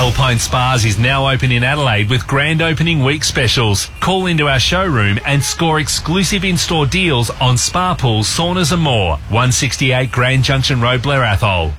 Alpine Spas is now open in Adelaide with grand opening week specials. Call into our showroom and score exclusive in-store deals on spa pools, saunas and more. 168 Grand Junction Road, Blair Athol.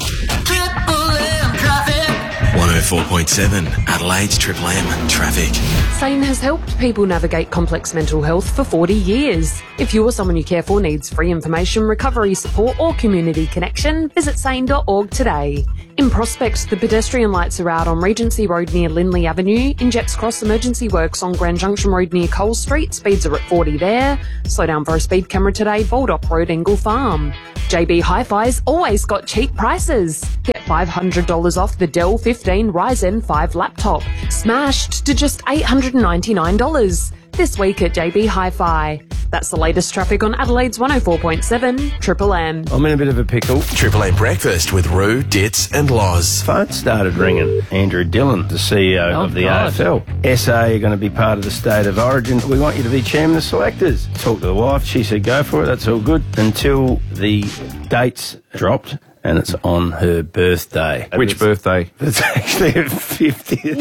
104.7 Adelaide's Triple M traffic. SANE has helped people navigate complex mental health for 40 years. If you or someone you care for needs free information, recovery support or community connection, visit sane.org today. In Prospect, the pedestrian lights are out on Regency Road near Lindley Avenue. In Jepps Cross, emergency works on Grand Junction Road near Cole Street. Speeds are at 40 there. Slow down for a speed camera today, Baldock Road, Engle Farm. JB Hi-Fi's always got cheap prices. Get $500 off the Dell 15 Ryzen 5 laptop, smashed to just $899 this week at JB Hi-Fi. That's the latest traffic on Adelaide's 104.7 Triple M. I'm in a bit of a pickle. Triple M breakfast with Roo, Ditz and Loz. Phone started ringing. Andrew Dillon, the CEO of the AFL. SA are going to be part of the State of Origin. We want you to be chairman of selectors. Talked to the wife. She said, go for it. That's all good. Until the dates dropped. And it's on her birthday. Which birthday? It's actually her 50th.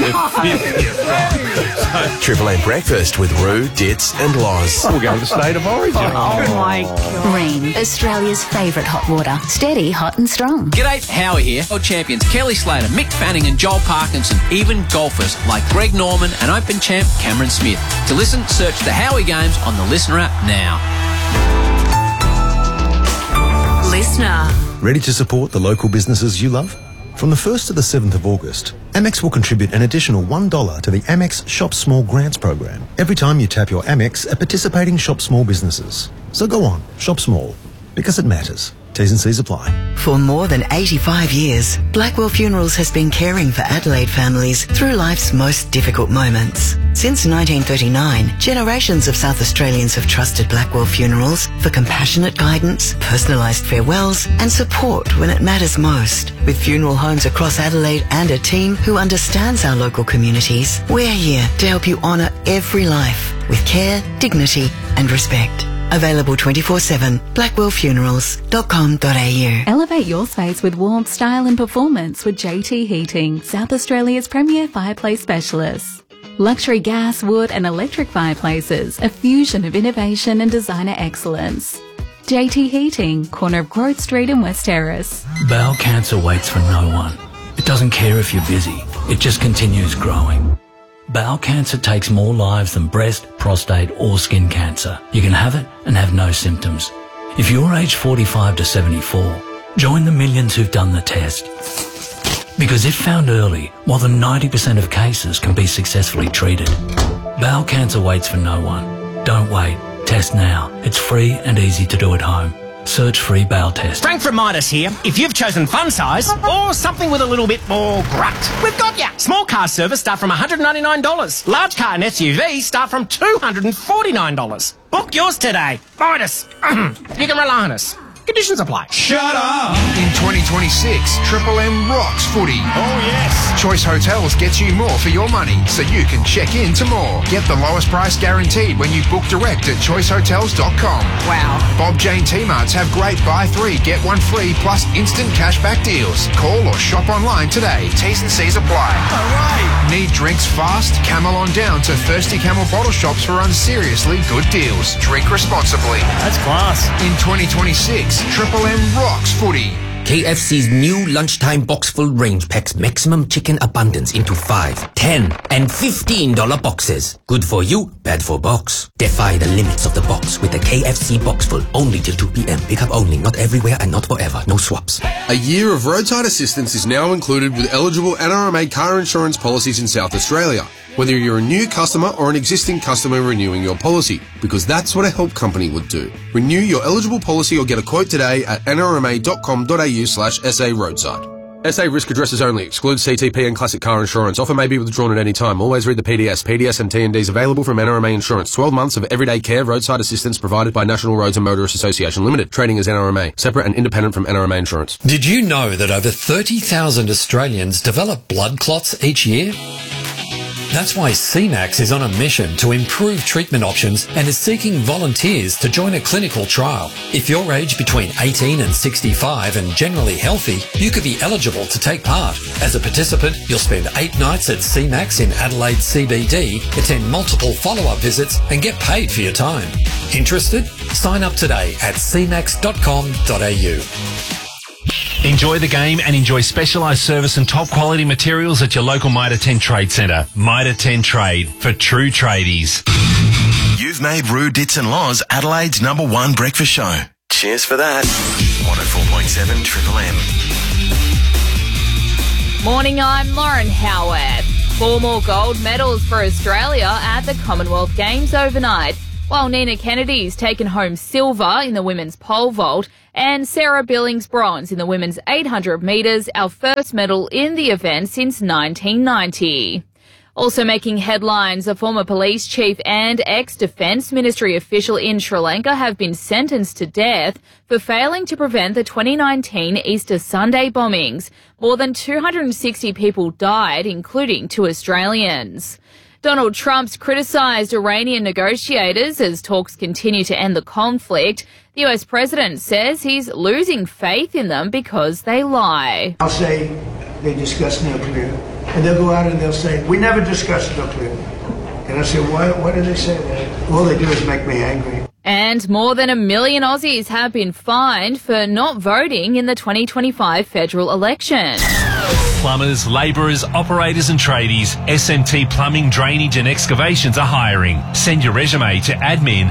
Triple M breakfast with Roo, Ditz and Loz. We're going to the State of Origin. Oh my God. Ream, Australia's favourite hot water. Steady, hot and strong. G'day, Howie here. World champions Kelly Slater, Mick Fanning and Joel Parkinson, even golfers like Greg Norman and Open champ Cameron Smith. To listen, search the Howie Games on the Listener app now. Listener. Ready to support the local businesses you love? From the 1st to the 7th of August, Amex will contribute an additional $1 to the Amex Shop Small Grants program every time you tap your Amex at participating Shop Small businesses. So go on, shop small, because it matters. T's and C's apply. For more than 85 years, Blackwell Funerals has been caring for Adelaide families through life's most difficult moments. Since 1939, generations of South Australians have trusted Blackwell Funerals for compassionate guidance, personalised farewells and support when it matters most. With funeral homes across Adelaide and a team who understands our local communities, we're here to help you honour every life with care, dignity and respect. Available 24/7, blackwellfunerals.com.au. Elevate your space with warmth, style and performance with JT Heating, South Australia's premier fireplace specialist. Luxury gas, wood and electric fireplaces, a fusion of innovation and designer excellence. JT Heating, corner of Growth Street in West Terrace. Bowel cancer waits for no one. It doesn't care if you're busy. It just continues growing. Bowel cancer takes more lives than breast, prostate or skin cancer. You can have it and have no symptoms. If you're aged 45 to 74, join the millions who've done the test. Because if found early, more than 90% of cases can be successfully treated. Bowel cancer waits for no one. Don't wait. Test now. It's free and easy to do at home. Search free bowel test. Frank from Midas here. If you've chosen fun size or something with a little bit more grunt, we've got ya. Small car service start from $199. Large car and SUV start from $249. Book yours today. Midas. You can rely on us. Conditions apply. Shut up! In 2026, Triple M rocks footy. Oh, yes. Choice Hotels gets you more for your money, so you can check in to more. Get the lowest price guaranteed when you book direct at choicehotels.com. Wow. Bob Jane T-Marts have great buy 3, get 1 free plus instant cashback deals. Call or shop online today. T's and C's apply. All right. Need drinks fast? Camel on down to Thirsty Camel bottle shops for unseriously good deals. Drink responsibly. That's class. In 2026, Triple M rocks footy. KFC's new lunchtime box-full range packs maximum chicken abundance into 5, 10 and $15 boxes. Good for you, bad for box. Defy the limits of the box with the KFC box-full only till 2 p.m. Pick up only, not everywhere and not forever. No swaps. A year of roadside assistance is now included with eligible NRMA car insurance policies in South Australia, whether you're a new customer or an existing customer renewing your policy, because that's what a help company would do. Renew your eligible policy or get a quote today at nrma.com.au/SA roadside. SA risk addresses only. Excludes CTP and classic car insurance. Offer may be withdrawn at any time. Always read the PDS. PDS and T&Ds available from NRMA Insurance. 12 months of everyday care roadside assistance provided by National Roads and Motorists Association Limited. Trading as NRMA. Separate and independent from NRMA Insurance. Did you know that over 30,000 Australians develop blood clots each year? That's why CMAX is on a mission to improve treatment options and is seeking volunteers to join a clinical trial. If you're aged between 18 and 65 and generally healthy, you could be eligible to take part. As a participant, you'll spend 8 nights at CMAX in Adelaide CBD, attend multiple follow-up visits and get paid for your time. Interested? Sign up today at cmax.com.au. Enjoy the game and enjoy specialised service and top quality materials at your local Mitre 10 Trade Centre. Mitre 10 Trade, for true tradies. You've made Roo, Dits and Loz Adelaide's #1 breakfast show. Cheers for that. 104.7 Triple M. Morning, I'm Lauren Howard. 4 more gold medals for Australia at the Commonwealth Games overnight, while Nina Kennedy's taken home silver in the women's pole vault and Sarah Billings bronze in the women's 800 metres, our first medal in the event since 1990. Also making headlines, a former police chief and ex-Defence Ministry official in Sri Lanka have been sentenced to death for failing to prevent the 2019 Easter Sunday bombings. More than 260 people died, including 2 Australians. Donald Trump's criticised Iranian negotiators as talks continue to end the conflict. The US president says he's losing faith in them because they lie. I'll say they discuss nuclear, and they'll go out and they'll say, we never discussed nuclear. And I say, why do they say that? All they do is make me angry. And more than 1 million Aussies have been fined for not voting in the 2025 federal election. Plumbers, labourers, operators and tradies, SMT Plumbing, Drainage and Excavations are hiring. Send your resume to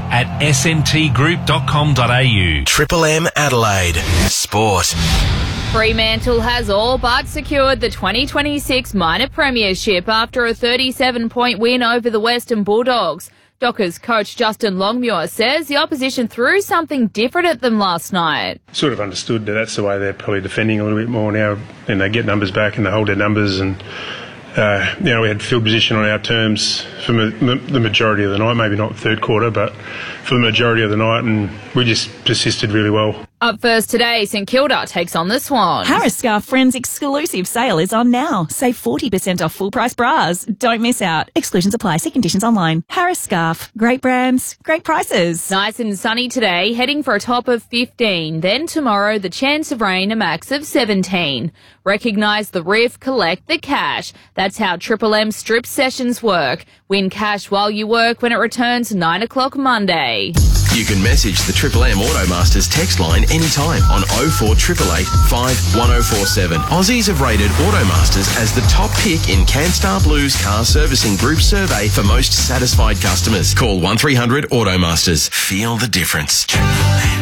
admin@smtgroup.com.au. Triple M Adelaide. Sport. Fremantle has all but secured the 2026 minor premiership after a 37-point win over the Western Bulldogs. Dockers coach Justin Longmuir says the opposition threw something different at them last night. Sort of understood that that's the way they're probably defending a little bit more now, and they get numbers back and they hold their numbers, and we had field position on our terms for the majority of the night, maybe not third quarter, but for the majority of the night, and we just persisted really well. Up first today, St Kilda takes on the Swans. Harris Scarf Friends exclusive sale is on now. Save 40% off full price bras. Don't miss out. Exclusions apply. See conditions online. Harris Scarf. Great brands, great prices. Nice and sunny today, heading for a top of 15. Then tomorrow, the chance of rain, a max of 17. Recognise the riff, collect the cash. That's how Triple M strip sessions work. Win cash while you work when it returns 9 o'clock Monday. You can message the Triple M Automasters text line anytime on 04888 51047. Aussies have rated Automasters as the top pick in CanStar Blues Car Servicing Group survey for most satisfied customers. Call 1300 Automasters. Feel the difference.